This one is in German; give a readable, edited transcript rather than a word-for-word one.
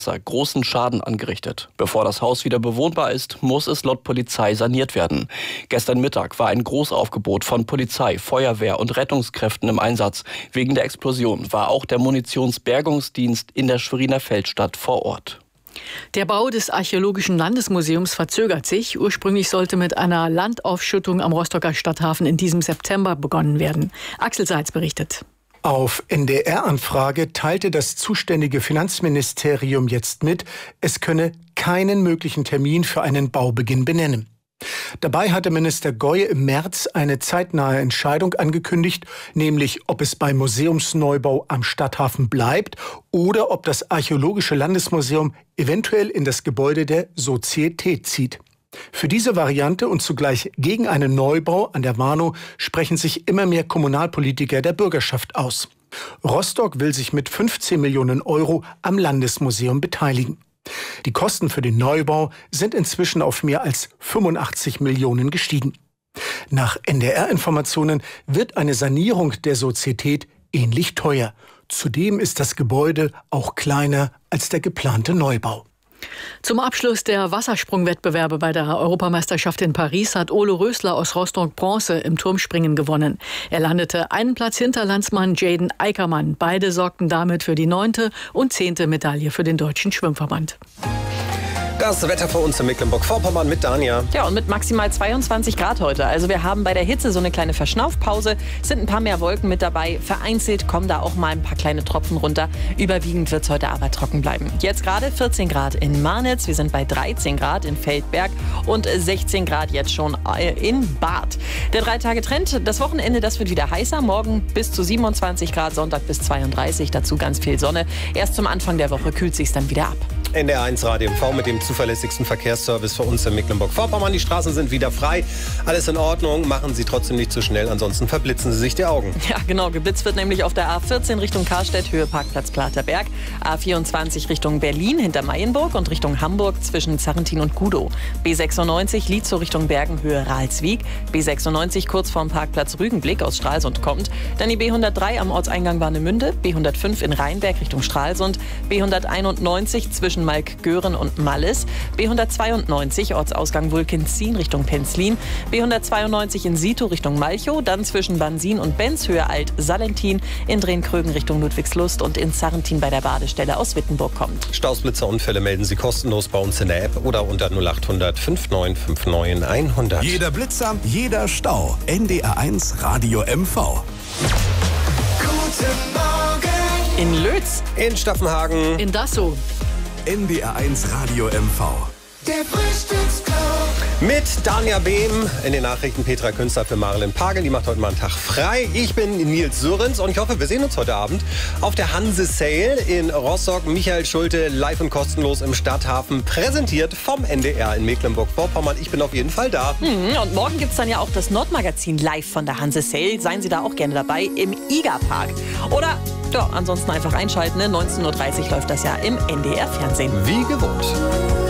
großen Schaden angerichtet. Bevor das Haus wieder bewohnbar ist, muss es laut Polizei saniert werden. Gestern Mittag war ein Großaufgebot von Polizei, Feuerwehr und Rettungskräften im Einsatz. Wegen der Explosion war auch der Munitionsbergungsdienst in der Schweriner Feldstadt vor Ort. Der Bau des Archäologischen Landesmuseums verzögert sich. Ursprünglich sollte mit einer Landaufschüttung am Rostocker Stadthafen in diesem September begonnen werden. Axel Seitz berichtet. Auf NDR-Anfrage teilte das zuständige Finanzministerium jetzt mit, es könne keinen möglichen Termin für einen Baubeginn benennen. Dabei hatte Minister Goye im März eine zeitnahe Entscheidung angekündigt, nämlich ob es beim Museumsneubau am Stadthafen bleibt oder ob das Archäologische Landesmuseum eventuell in das Gebäude der Sozietät zieht. Für diese Variante und zugleich gegen einen Neubau an der Warnow sprechen sich immer mehr Kommunalpolitiker der Bürgerschaft aus. Rostock will sich mit 15 Millionen Euro am Landesmuseum beteiligen. Die Kosten für den Neubau sind inzwischen auf mehr als 85 Millionen gestiegen. Nach NDR-Informationen wird eine Sanierung der Sozietät ähnlich teuer. Zudem ist das Gebäude auch kleiner als der geplante Neubau. Zum Abschluss der Wassersprungwettbewerbe bei der Europameisterschaft in Paris hat Ole Rösler aus Rostock Bronze im Turmspringen gewonnen. Er landete einen Platz hinter Landsmann Jaden Eickermann. Beide sorgten damit für die 9. und 10. Medaille für den Deutschen Schwimmverband. Das Wetter für uns in Mecklenburg-Vorpommern mit Dania. Ja, und mit maximal 22 Grad heute. Also wir haben bei der Hitze so eine kleine Verschnaufpause. Es sind ein paar mehr Wolken mit dabei. Vereinzelt kommen da auch mal ein paar kleine Tropfen runter. Überwiegend wird es heute aber trocken bleiben. Jetzt gerade 14 Grad in Marnitz. Wir sind bei 13 Grad in Feldberg und 16 Grad jetzt schon in Barth. Der 3-Tage-Trend, das Wochenende, das wird wieder heißer. Morgen bis zu 27 Grad, Sonntag bis 32. Dazu ganz viel Sonne. Erst zum Anfang der Woche kühlt sich dann wieder ab. NDR1 Radio MV mit dem zuverlässigsten Verkehrsservice für uns in Mecklenburg-Vorpommern. Die Straßen sind wieder frei. Alles in Ordnung. Machen Sie trotzdem nicht zu schnell, ansonsten verblitzen Sie sich die Augen. Ja, genau. Geblitzt wird nämlich auf der A14 Richtung Karstedt, Höhe Parkplatz Platerberg. A24 Richtung Berlin hinter Mayenburg und Richtung Hamburg zwischen Zarrentin und Gudow. B96 Lietzow Richtung Bergen, Höhe Ralswiek. B96 kurz vorm Parkplatz Rügenblick aus Stralsund kommt. Dann die B103 am Ortseingang Warnemünde. B105 in Rheinberg Richtung Stralsund. B191 zwischen Malkgören und Mallis, B192 Ortsausgang Wulkenzin Richtung Penzlin, B192 in Sito Richtung Malchow, dann zwischen Bansin und Benz Höhe Alt-Salentin, in Drehkrögen Richtung Ludwigslust und in Zarrentin bei der Badestelle aus Wittenburg kommt. Stausblitzerunfälle melden Sie kostenlos bei uns in der App oder unter 0800 5959 100. Jeder Blitzer, jeder Stau. NDR1 Radio MV. Guten Morgen. In Lötz, In Staffenhagen, In Dassow. NDR1 Radio MV. Der Frühstücksclub. mit Dania Behm. In den Nachrichten Petra Künstler für Marilyn Pagel. Die macht heute mal einen Tag frei. Ich bin Nils Sörens und ich hoffe, wir sehen uns heute Abend auf der Hanse Sale in Rostock. Michael Schulte live und kostenlos im Stadthafen, präsentiert vom NDR in Mecklenburg-Vorpommern. Ich bin auf jeden Fall da. Und morgen gibt es dann ja auch das Nordmagazin live von der Hanse Sale. Seien Sie da auch gerne dabei im IGA-Park. Oder ja, ansonsten einfach einschalten. 19:30 Uhr läuft das ja im NDR-Fernsehen. Wie gewohnt.